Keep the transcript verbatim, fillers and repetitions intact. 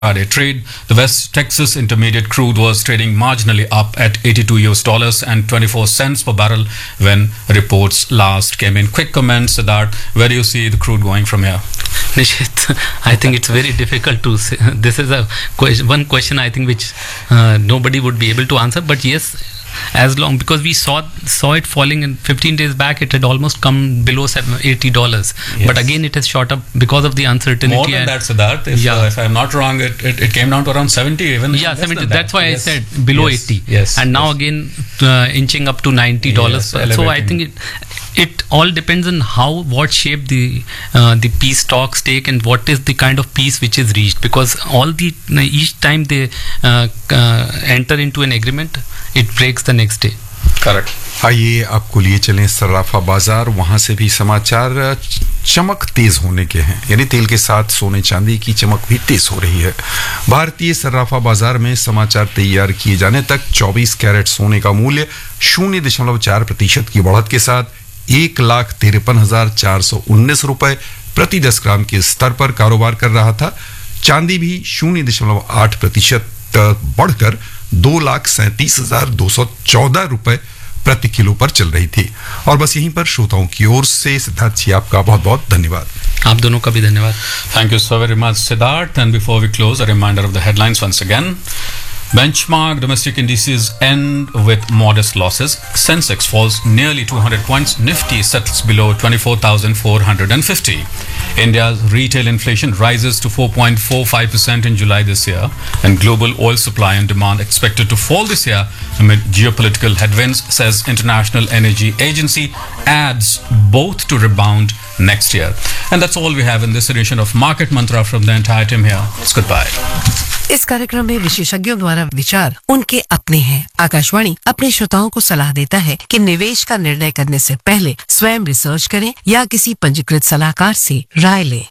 Friday trade, the West Texas Intermediate crude was trading marginally up at eighty-two U S dollars and twenty-four cents per barrel when reports last came in. Quick comments, Siddharth, where do you see the crude going from here? Nishit, I think it's very difficult to say. This is a question, one question I think which uh, nobody would be able to answer. But yes, as long because we saw saw it falling in fifteen days back, it had almost come below eighty dollars. Yes. But again, it has shot up because of the uncertainty. More than that, Siddharth. If, yeah. uh, if I'm not wrong, it, it, it came down to around seventy, even. Yeah, seventy. That's that. why yes. I said below yes. eighty. Yes. And now yes. again uh, inching up to ninety dollars. Yes, so I think it. It all depends on how, what shape the uh, the peace talks take and what is the kind of peace which is reached. Because all the each time they uh, uh, enter into an agreement, it breaks the next day. Correct. आइए आपको लिए चलें सर्राफा बाजार, वहां से भी समाचार चमक तेज होने के हैं, यानी तेल के साथ सोने चांदी की चमक भी तेज हो रही है। भारतीय सर्राफा बाजार में समाचार तैयार किए जाने तक चौबीस कैरेट सोने का मूल्य शून्य दशमलव चार प्रतिशत की बढ़त के साथ एक लाख तिरपन हजार चार सौ उन्नीस रुपए प्रति दस ग्राम के स्तर पर कारोबार कर रहा था। चांदी भी शून्य दशमलव आठ प्रतिशत बढ़कर दो लाख सैंतीस हजार दो सौ चौदह रुपए प्रति किलो पर चल रही थी। और बस यहीं पर श्रोताओं की ओर से सिद्धार्थ जी आपका बहुत बहुत धन्यवाद। आप दोनों का भी धन्यवाद। Thank you so very much, Siddharth. And before we close, a reminder of the headlines once again. Benchmark domestic indices end with modest losses. Sensex falls nearly two hundred points. Nifty settles below twenty-four thousand four hundred fifty. India's retail inflation rises to four point four five percent in July this year, and global oil supply and demand expected to fall this year amid geopolitical headwinds, says International Energy Agency, adds both to rebound next year. And that's all we have in this edition of Market Mantra from the entire team here. It's goodbye. इस कार्यक्रम में विशेषज्ञों द्वारा विचार उनके अपने हैं। आकाशवाणी अपने श्रोताओं को सलाह देता है कि निवेश का निर्णय करने से पहले स्वयं रिसर्च करें या किसी पंजीकृत सलाहकार से राय लें।